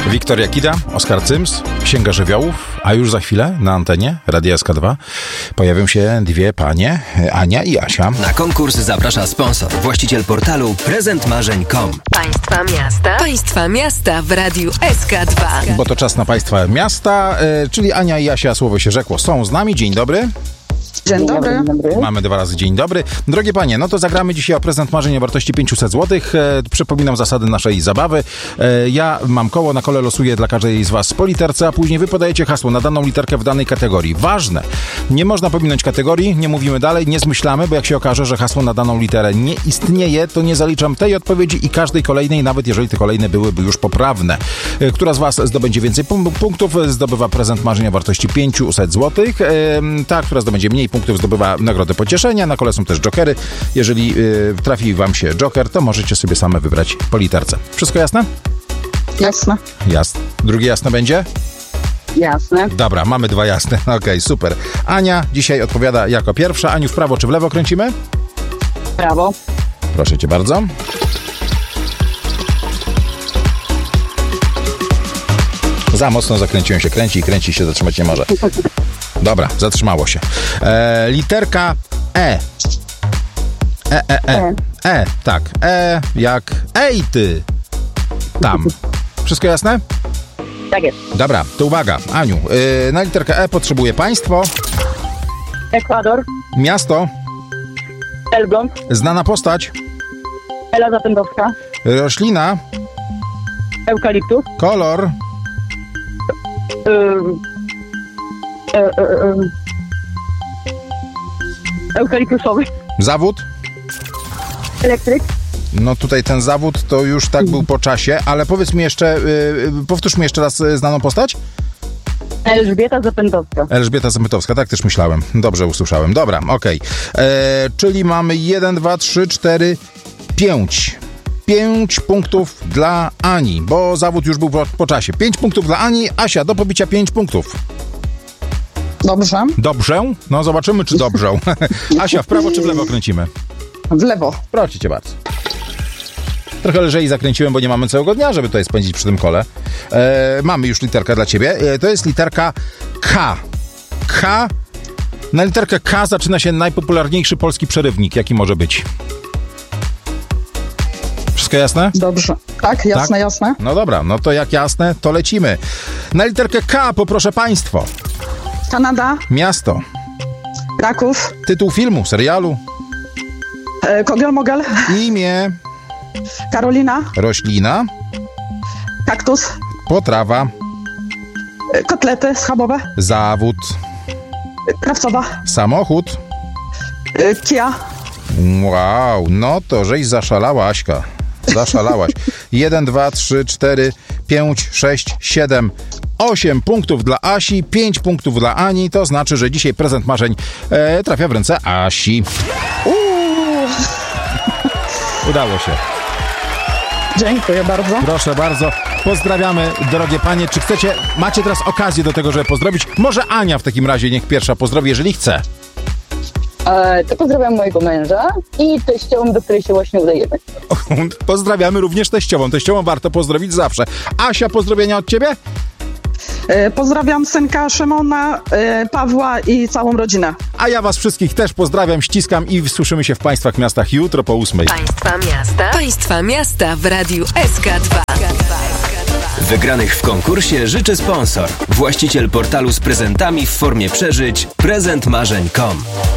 Wiktoria Kida, Oskar Cyms, Księga Żywiołów, a już za chwilę na antenie Radia SK2 pojawią się dwie panie, Ania i Asia. Na konkurs zaprasza sponsor, właściciel portalu prezentmarzeń.com. Państwa miasta w Radiu SK2. Bo to czas na państwa miasta, czyli Ania i Asia, słowo się rzekło, są z nami. Dzień dobry. Dzień dobry. Mamy 2 razy dzień dobry. Drogie panie, no to zagramy dzisiaj o prezent marzeń o wartości 500 zł. Przypominam zasady naszej zabawy. Ja mam koło, na kole losuję dla każdej z was po literce, a później wy podajecie hasło na daną literkę w danej kategorii. Ważne, nie można pominąć kategorii, nie mówimy dalej, nie zmyślamy, bo jak się okaże, że hasło na daną literę nie istnieje, to nie zaliczam tej odpowiedzi i każdej kolejnej, nawet jeżeli te kolejne byłyby już poprawne. Która z was zdobędzie więcej punktów, zdobywa prezent marzeń o wartości 500 zł. Ta, która zdobędzie mniej punktów, zdobywa nagrodę pocieszenia. Na kole są też jokery. Jeżeli trafi wam się joker, to możecie sobie same wybrać po literce. Wszystko jasne? Jasne. Jasne. Drugie jasne będzie? Jasne. Dobra, mamy 2 jasne. Okej, super. Ania dzisiaj odpowiada jako pierwsza. Aniu, w prawo czy w lewo kręcimy? Prawo. Proszę cię bardzo. Za mocno zakręciłem się. Kręci się, zatrzymać nie może. Dobra, zatrzymało się. Literka E. Tak. Jak ej ty. Tam. Wszystko jasne? Tak jest. Dobra, to uwaga. Aniu, na literkę E potrzebuje państwo, Ekwador. miasto, Elbląg. znana postać, Ela Zapędowska. roślina, Eukaliptus. kolor, Eukaliptusowy. zawód. Elektryk. No tutaj ten zawód to już tak był po czasie, ale powiedz mi jeszcze, powtórz mi jeszcze raz znaną postać. Elżbieta Zapędowska. Elżbieta Zapędowska, tak też myślałem. Dobrze usłyszałem. Dobra, okej. Czyli mamy 1, 2, 3, 4, 5. 5 punktów dla Ani, bo zawód już był po czasie. 5 punktów dla Ani. Asia, do pobicia 5 punktów. Dobrze. Dobrze? No zobaczymy, czy dobrze. Asia, w prawo czy w lewo kręcimy? W lewo. Proszę cię bardzo. Trochę lżej zakręciłem, bo nie mamy całego dnia, żeby tutaj spędzić przy tym kole. Mamy już literkę dla ciebie. To jest literka K. K. Na literkę K zaczyna się najpopularniejszy polski przerywnik, jaki może być. Wszystko jasne? Dobrze. Tak, jasne, Tak? jasne. No dobra, no to jak jasne, to lecimy. Na literkę K poproszę państwo. Kanada. Miasto. Kraków. Tytuł filmu, serialu. Kogel-mogel. Imię. Karolina. Roślina. Kaktus. Potrawa. Kotlety schabowe. Zawód. Krawcowa. Samochód. Kia. Wow, no to żeś zaszalała, Aśka. Zaszalałaś. 1, 2, 3, 4, 5, 6, 7, 8 punktów dla Asi, 5 punktów dla Ani. To znaczy, że dzisiaj prezent marzeń trafia w ręce Asi. Udało się. Dziękuję bardzo. Proszę bardzo. Pozdrawiamy, drogie panie. Czy macie teraz okazję do tego, żeby pozdrowić? Może Ania w takim razie niech pierwsza pozdrowi, jeżeli chce. To pozdrawiam mojego męża i teściową, do której się właśnie udajemy. Pozdrawiamy również teściową. Teściową warto pozdrowić zawsze. Asia, pozdrowienia od ciebie? Pozdrawiam synka Szymona, Pawła i całą rodzinę. A ja was wszystkich też pozdrawiam, ściskam i słyszymy się w państwach miastach jutro po 8. Państwa miasta w Radiu SK2. Wygranych w konkursie życzy sponsor, właściciel portalu z prezentami w formie przeżyć prezentmarzeń.com.